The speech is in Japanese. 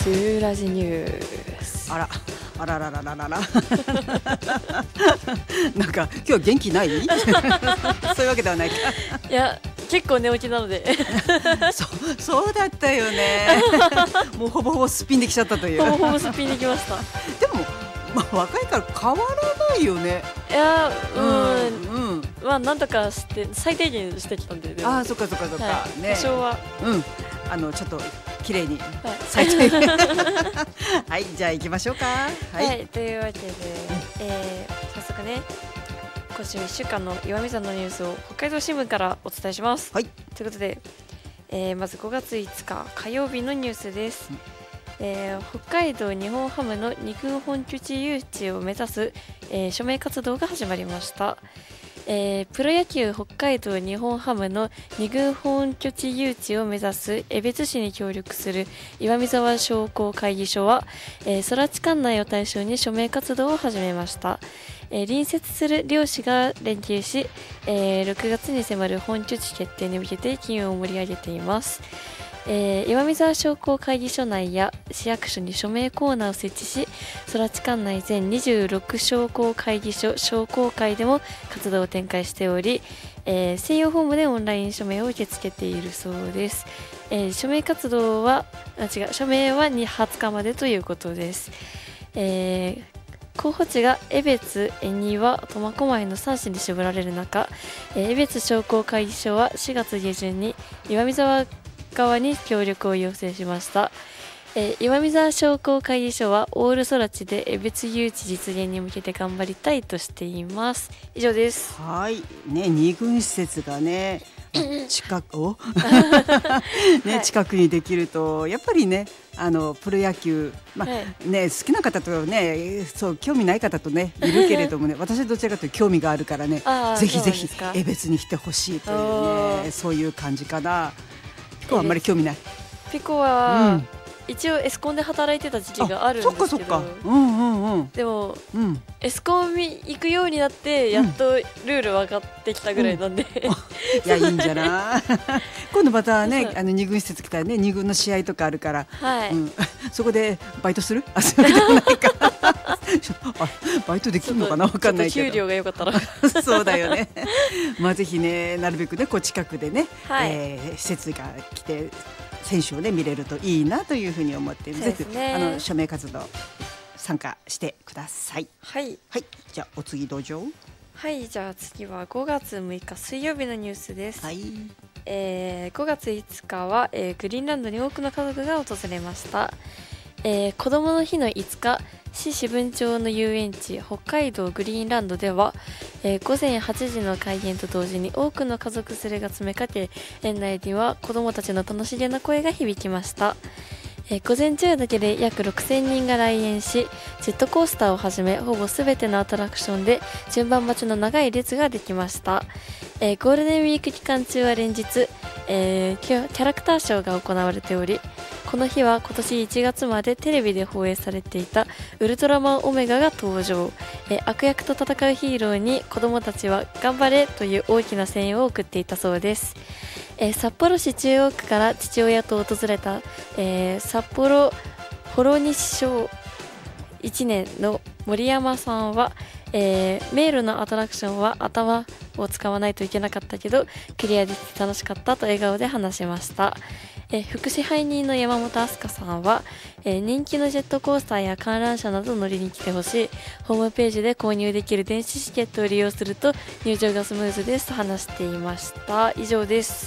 トゥーラジニュース。 あらららららららなんか今日は元気ないそういうわけではないか。 いや結構寝起きなのでそうだったよねもうほぼほぼすっぴんできちゃったという。 ほぼほぼすっぴんできましたでも、若いから変わらないよね。 いやまあなんとかして最低限してきたんで。 ああそっかそっかそっか、 はい、 ね、 多少はちょっと綺麗に、 はい、 最低限はいじゃあ行きましょうか。 はい、というわけで、早速ね今週1週間の岩見沢のニュースを北海道新聞からお伝えします。 はい、 ということで、まず5月5日火曜日のニュースです。北海道日本ハムの2軍本拠地誘致を目指す、署名活動が始まりました。プロ野球北海道日本ハムの2軍本拠地誘致を目指す江別市に協力する岩見沢商工会議所は、空知管内を対象に署名活動を始めました。隣接する漁師が連携し、6月に迫る本拠地決定に向けて機運を盛り上げています。岩見沢商工会議所内や市役所に署名コーナーを設置し、空知管内全26商工会議所商工会でも活動を展開しており、専用フォームでオンライン署名を受け付けているそうです。署名は20日までということです。候補地が江別、恵庭、苫小牧の3市に絞られる中、江別商工会議所は4月下旬に岩見沢側に協力を要請しました。岩見沢商工会議所はオール空知で江別誘致実現に向けて頑張りたいとしています。以上です。 はいね、2軍施設がね近く近くにできるとやっぱりねプロ野球、好きな方とねそう興味ない方とねいるけれどもね私はどちらかというと興味があるからねぜひぜひ江別に来てほしいというねそういう感じかな。ピコはあんまり興味ない。 ピコは、一応エスコンで働いてた時期があるんですけど、でも、エスコン行くようになってやっとルール分かってきたぐらいなんで、 いやいいんじゃない今度またね2軍施設来たらね2軍の試合とかあるから、そこでバイトする？そうでもないかバイトできるのかな分かんないけど給料が良かったらそうだよねぜひねなるべくねこう近くでね、施設が来て選手をね見れるといいなというふうに思っている。ぜひ署名活動参加してください。はい、じゃあお次どうぞ。 はい、じゃあ次は5月6日水曜日のニュースです。5月5日は、グリーンランドに多くの家族が訪れました。子どもの日の5日、市四分町の遊園地北海道グリーンランドでは、午前8時の開園と同時に多くの家族連れが詰めかけ、園内には子どもたちの楽しげな声が響きました。午前中だけで約6000人が来園し、ジェットコースターをはじめほぼ全てのアトラクションで順番待ちの長い列ができました。ゴールデンウィーク期間中は連日、キャラクターショーが行われており、この日は今年1月までテレビで放映されていたウルトラマンオメガが登場。悪役と戦うヒーローに子どもたちは頑張れという大きな声援を送っていたそうです。札幌市中央区から父親と訪れた、札幌幌西小1年の森山さんは、迷路のアトラクションは頭を使わないといけなかったけどクリアできて楽しかったと笑顔で話しました。副支配人の山本飛鳥さんは、人気のジェットコースターや観覧車など乗りに来てほしい。ホームページで購入できる電子チケットを利用すると入場がスムーズですと話していました。以上です。